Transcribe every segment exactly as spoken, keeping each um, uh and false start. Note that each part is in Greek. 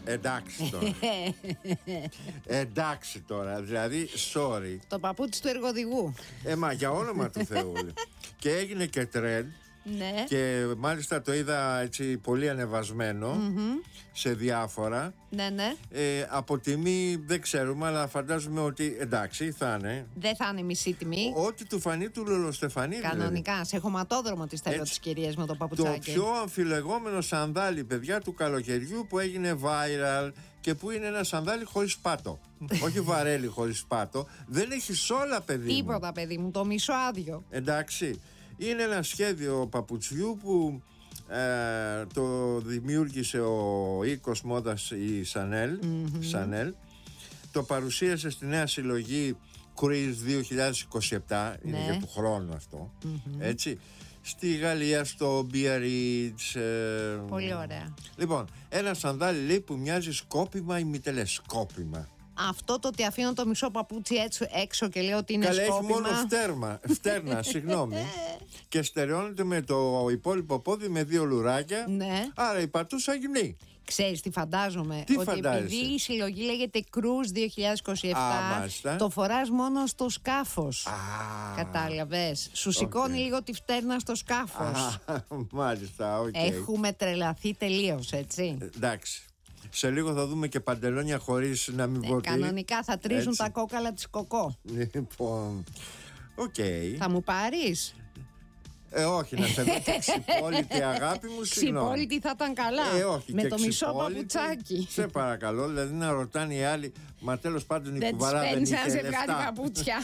Εντάξει τώρα. Εντάξει τώρα, δηλαδή, sorry. Το παπούτσι του εργοδηγού. Ε, μα για όνομα του Θεού. Και έγινε και trend. Ναι. Και μάλιστα το είδα έτσι πολύ ανεβασμένο mm-hmm. σε διάφορα. Ναι, ναι. ε, Από τιμή δεν ξέρουμε, αλλά φαντάζομαι ότι εντάξει θα είναι. Δεν θα είναι μισή τιμή. Ό,τι του φανεί του Λολοστεφανίδη. Κανονικά, δηλαδή. Σε χωματόδρομο τη θέλω τις κυρίες με το παπουτσάκι. Το πιο αμφιλεγόμενο σανδάλι, παιδιά, του καλοκαιριού που έγινε viral και που είναι ένα σανδάλι χωρίς πάτο. Όχι βαρέλι χωρίς πάτο. Δεν έχει σόλα, παιδί μου. Τίποτα, παιδί μου, το μισό άδειο. Εντάξει. Είναι ένα σχέδιο παπουτσιού που ε, το δημιούργησε ο οίκος μόδας η Chanel, mm-hmm. Chanel. Το παρουσίασε στη νέα συλλογή Cruise δύο χιλιάδες είκοσι επτά, ναι. Είναι για του χρόνου αυτό, mm-hmm. έτσι. Στη Γαλλία, στο Biarritz. Ε, Πολύ ωραία. Λοιπόν, ένα σανδάλι λέει που μοιάζει σκόπιμα ή μη τελεσκόπιμα. Αυτό το ότι αφήνω το μισό παπούτσι έξω, έξω και λέω ότι είναι καλά, σκόπιμα. έχει μόνο φτέρμα, φτέρνα, συγγνώμη. Και στερεώνεται με το υπόλοιπο πόδι με δύο λουράκια. Ναι. Άρα η πατούσα γυμνή. Ξέρεις τι φαντάζομαι? Τι ότι φαντάζεσαι? Επειδή η συλλογή λέγεται Cruise δύο χιλιάδες είκοσι επτά, Α, το φοράς μόνο στο σκάφος. Α, κατάλαβες? Σου okay. σηκώνει λίγο τη φτέρνα στο σκάφος. Α, μάλιστα, οκ. Okay. Έχουμε τρελαθεί τελείως, έτσι. Ε, εντάξει. Σε λίγο θα δούμε και παντελόνια χωρίς να μην πω τι. Κανονικά θα τρίζουν έτσι. Τα κόκαλα της Κοκό. Λοιπόν, οκ. Okay. Θα μου πάρεις? Ε, όχι, να σε δω και ξυπόλυτη, αγάπη μου, συγγνώμη. Ξυπόλυτη θα ήταν καλά. Ε, όχι, με και το μισό παπουτσάκι. Σε παρακαλώ, δηλαδή να ρωτάνε οι άλλοι, μα τέλος πάντων η δεν κουβαρά δεν είχε λεφτά. Δεν τις παίρνει παπούτσια.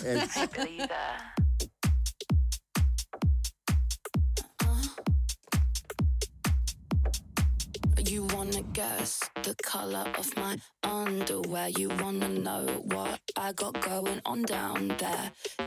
You wanna guess the color of my underwear. You wanna know what I got going on down there.